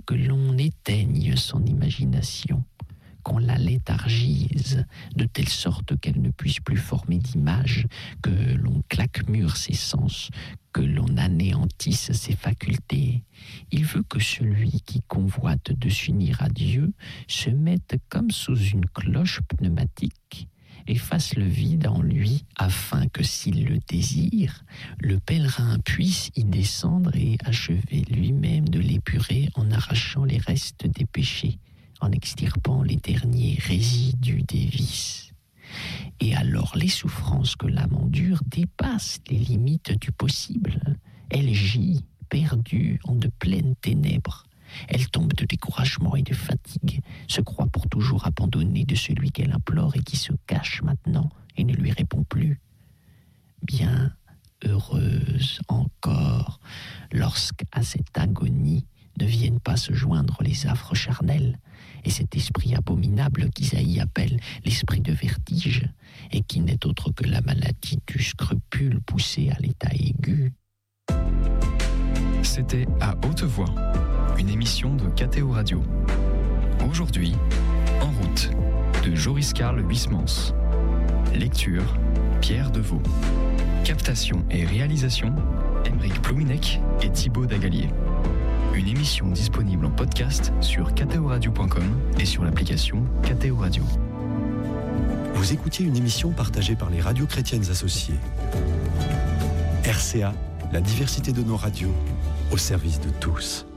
que l'on éteigne son imagination, qu'on la léthargise de telle sorte qu'elle ne puisse plus former d'image, que l'on claque-mure ses sens, que l'on anéantisse ses facultés. Il veut que celui qui convoite de s'unir à Dieu se mette comme sous une cloche pneumatique et fasse le vide en lui, afin que s'il le désire, le pèlerin puisse y descendre et achever lui-même de l'épurer en arrachant les restes des péchés, en extirpant les derniers résidus des vices. Et alors les souffrances que l'âme endure dépassent les limites du possible. Elle gît, perdue en de pleines ténèbres. Elle tombe de découragement et de fatigue, se croit pour toujours abandonnée de celui qu'elle implore et qui se cache maintenant et ne lui répond plus. Bien heureuse encore, lorsqu'à cette agonie ne viennent pas se joindre les affres charnels et cet esprit abominable qu'Isaïe appelle l'esprit de vertige et qui n'est autre que la maladie du scrupule poussé à l'état aigu. C'était À Haute Voix, une émission de KTO Radio. Aujourd'hui, En route, de Joris Karl Huysmans. Lecture, Pierre Deveau. Captation et réalisation, Aymeric Plouminec et Thibaut Dagalier. Une émission disponible en podcast sur ktoradio.com et sur l'application KTO Radio. Vous écoutiez une émission partagée par les radios chrétiennes associées. RCA, la diversité de nos radios, au service de tous.